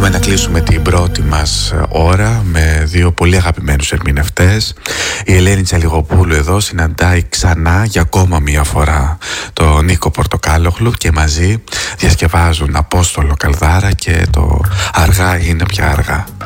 Πάμε να κλείσουμε την πρώτη μας ώρα με δύο πολύ αγαπημένους ερμηνευτές. Η Ελένη Τσαλιγοπούλου εδώ συναντάει ξανά για ακόμα μία φορά τον Νίκο Πορτοκάλογλου και μαζί διασκευάζουν Απόστολο Καλδάρα και το «Αργά είναι πια αργά».